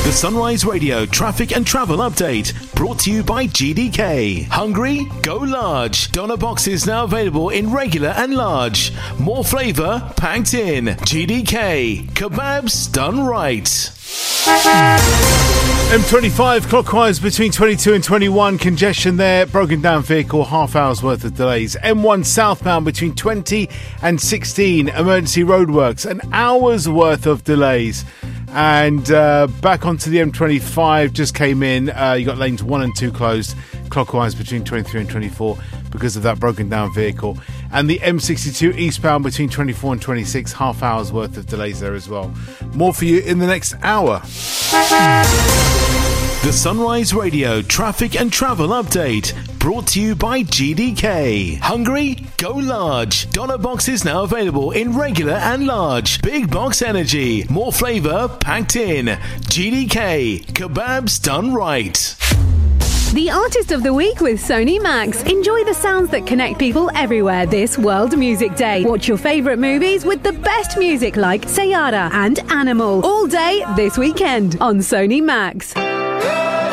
The Sunrise Radio traffic and travel update brought to you by GDK. Hungry? Go large. Doner boxes now available in regular and large. More flavour packed in. GDK. Kebabs done right. M25 clockwise between 22 and 21. Congestion there. Broken down vehicle. Half hour's worth of delays. M1 southbound between 20 and 16. Emergency roadworks. An hour's worth of delays. And back onto the M25 just came in. You got lanes 1 and 2 closed clockwise between 23 and 24 because of that broken down vehicle. And the M62 eastbound between 24 and 26, half hour's worth of delays there as well. More for you in the next hour. The Sunrise Radio traffic and travel update brought to you by GDK. Hungry? Go large. Doner boxes now available in regular and large. Big box energy. More flavour packed in. GDK. Kebabs done right. The Artist of the Week with Sony Max. Enjoy the sounds that connect people everywhere this World Music Day. Watch your favourite movies with the best music like Sayara and Animal all day this weekend on Sony Max.